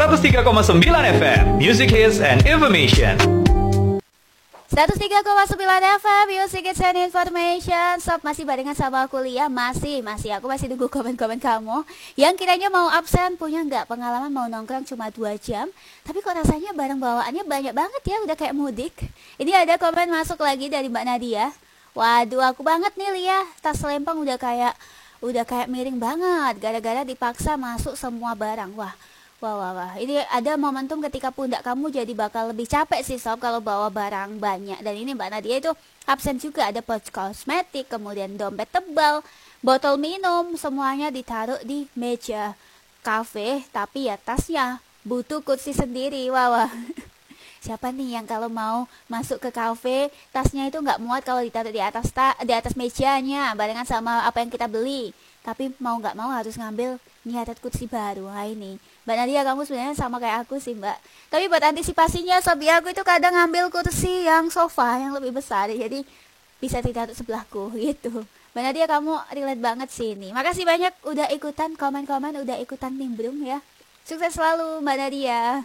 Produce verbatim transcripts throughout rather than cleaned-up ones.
seratus tiga koma sembilan F M, Music Hits and Information. seratus tiga koma sembilan F M, Music Hits and Information. Sob, masih barengan sama kuliah. Masih, masih Aku masih tunggu komen-komen kamu yang kiranya mau absen, punya nggak pengalaman mau nongkrong cuma dua jam, tapi kok rasanya barang bawaannya banyak banget ya, udah kayak mudik. Ini ada komen masuk lagi dari Mbak Nadia. Waduh, aku banget nih Lia, tas lempang udah kayak Udah kayak miring banget gara-gara dipaksa masuk semua barang. Wah, wah, wah, wah. Ini ada momentum ketika pundak kamu jadi bakal lebih capek sih sob kalau bawa barang banyak. Dan ini Mbak Nadia itu absen juga, ada pouch kosmetik, kemudian dompet tebal, botol minum, semuanya ditaruh di meja kafe. Tapi ya tasnya butuh kursi sendiri. Wah, wah. Siapa nih yang kalau mau masuk ke kafe tasnya itu nggak muat kalau ditaruh di atas ta di atas mejanya barengan sama apa yang kita beli, tapi mau nggak mau harus ngambil nyatet kursi baru. Wah, ini Mbak Nadia, kamu sebenarnya sama kayak aku sih Mbak, tapi buat antisipasinya sob ya, aku itu kadang ngambil kursi yang sofa yang lebih besar jadi bisa ditaruh sebelahku gitu. Mbak Nadia, kamu relate banget sih ini. Makasih banyak udah ikutan komen-komen, udah ikutan nimbrung ya. Sukses selalu Mbak Nadia.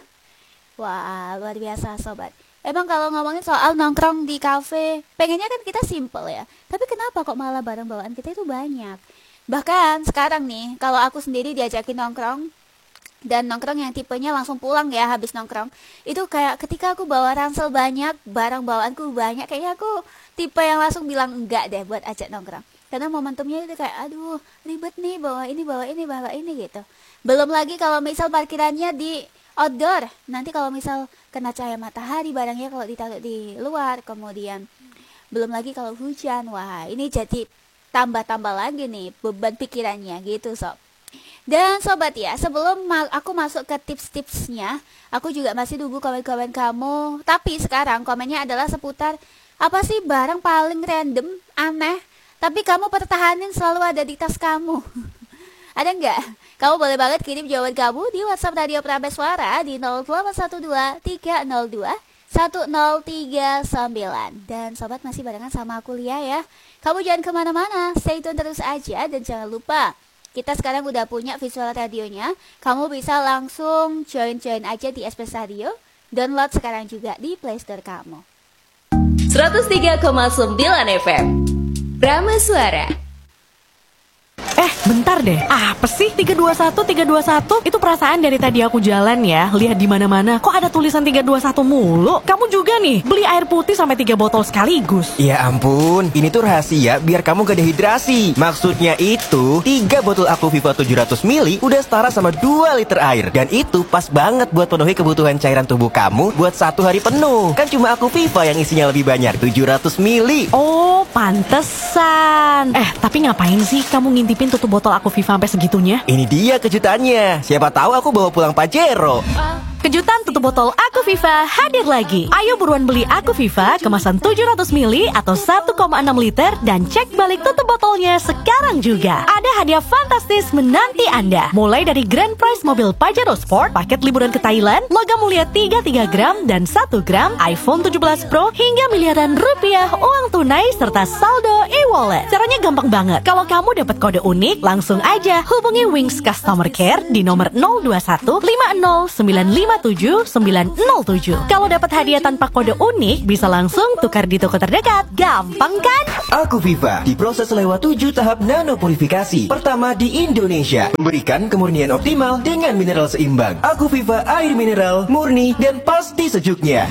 Wah, luar biasa sobat. Emang kalau ngomongin soal nongkrong di kafe, pengennya kan kita simple ya. Tapi kenapa kok malah barang bawaan kita itu banyak? Bahkan sekarang nih, kalau aku sendiri diajakin nongkrong, dan nongkrong yang tipenya langsung pulang ya habis nongkrong, itu kayak ketika aku bawa ransel banyak, barang bawaanku banyak, kayaknya aku tipe yang langsung bilang enggak deh buat ajak nongkrong. Karena momentumnya itu kayak, aduh ribet nih, bawa ini, bawa ini, bawa ini gitu. Belum lagi kalau misal parkirannya di outdoor, nanti kalau misal kena cahaya matahari barangnya kalau ditaruh di luar, kemudian belum lagi kalau hujan, wah ini jadi tambah-tambah lagi nih beban pikirannya gitu sob. Dan sobat ya, sebelum ma- aku masuk ke tips-tipsnya, aku juga masih tunggu komen-komen kamu. Tapi sekarang komennya adalah seputar apa sih barang paling random, aneh, tapi kamu pertahanin selalu ada di tas kamu. Ada nggak? Kamu boleh banget kirim jawaban kamu di WhatsApp Radio Prameswara di nol delapan satu dua tiga nol dua satu nol tiga sembilan. Dan sobat masih barengan sama aku Lia ya. Kamu jangan kemana-mana, stay tune terus aja. Dan jangan lupa, kita sekarang udah punya visual radionya. Kamu bisa langsung join-join aja di Express Radio. Download sekarang juga di Play Store kamu. seratus tiga koma sembilan F M Prameswara. Eh, bentar deh. Apa sih tiga dua satu tiga dua satu? Itu perasaan dari tadi aku jalan ya, lihat di mana-mana kok ada tulisan tiga dua satu mulu. Kamu juga nih, beli air putih sampai tiga botol sekaligus. Ya ampun, ini tuh rahasia biar kamu gak dehidrasi. Maksudnya itu, tiga botol Aquaviva tujuh ratus mililiter udah setara sama dua liter air. Dan itu pas banget buat penuhi kebutuhan cairan tubuh kamu buat satu hari penuh. Kan cuma Aquaviva yang isinya lebih banyak, tujuh ratus mililiter. Oh, pantesan. Eh, tapi ngapain sih kamu ngintipin tutup botol Aquaviva sampai segitunya? Ini dia kejutannya. Siapa tahu aku bawa pulang Pajero. Kejutan tutup botol Aquaviva hadir lagi. Ayo buruan beli Aquaviva kemasan tujuh ratus mililiter atau satu koma enam liter dan cek balik tutup botolnya sekarang juga. Ada hadiah fantastis menanti Anda. Mulai dari grand prize mobil Pajero Sport, paket liburan ke Thailand, logam mulia tiga puluh tiga gram dan satu gram, iPhone tujuh belas Pro, hingga miliaran rupiah uang tunai serta saldo e-wallet. Caranya gampang banget. Kalau kamu dapat kode unik, langsung aja hubungi Wings Customer Care di nomor nol dua satu lima nol sembilan lima tujuh sembilan nol tujuh. Kalau dapat hadiah tanpa kode unik, bisa langsung tukar di toko terdekat. Gampang kan? Aquaviva diproses lewat tujuh tahap nanopurifikasi pertama di Indonesia, memberikan kemurnian optimal dengan mineral seimbang. Aquaviva air mineral murni dan pasti sejuknya.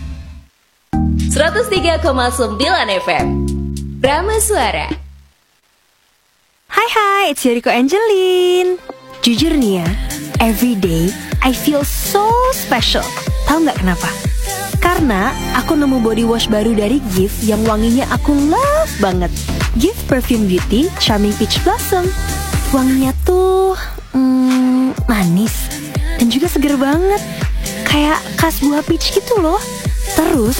seratus tiga koma sembilan F M Prameswara. Hai hai, it's Yuriko Angelin. Jujur nih ya, every day I feel so special. Tahu nggak kenapa? Karena aku nemu body wash baru dari Gift yang wanginya aku love banget. Gift Perfume Beauty Charming Peach Blossom. Wanginya tuh hmm, manis dan juga seger banget, kayak khas buah peach gitu loh. Terus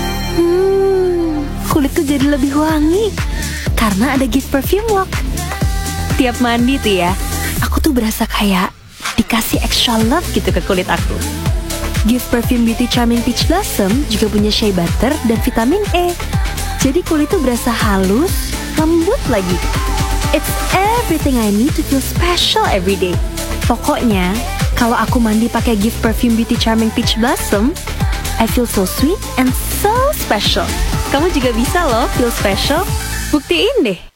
hmm, kulitku jadi lebih wangi karena ada Gift Perfume Lock. Tiap mandi tuh ya, aku tuh berasa kayak dikasih extra love gitu ke kulit aku. Gift Perfume Beauty Charming Peach Blossom juga punya shea butter dan vitamin E. Jadi kulit tuh berasa halus, lembut lagi. It's everything I need to feel special every day. Pokoknya, Kalau aku mandi pakai gift perfume Beauty Charming Peach Blossom, I feel so sweet and so special. Kamu juga bisa loh feel special. Buktiin deh.